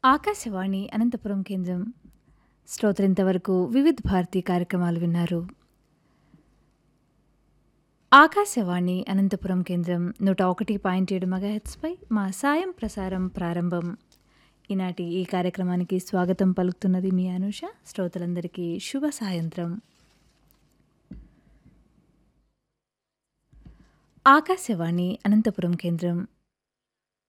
ఆకాశవాణి అనంతపురం కేంద్రం. శ్రోతలింతవరకు వివిధ్ భారతి కార్యక్రమాలు విన్నారు. ఆకాశవాణి అనంతపురం కేంద్రం 101.7 మెగాహెర్ట్జ్పై మా సాయం ప్రసారం ప్రారంభం. ఈనాటి ఈ కార్యక్రమానికి స్వాగతం పలుకుతున్నది మీ అనూష. శ్రోతలందరికీ శుభ సాయంత్రం. ఆకాశవాణి అనంతపురం కేంద్రం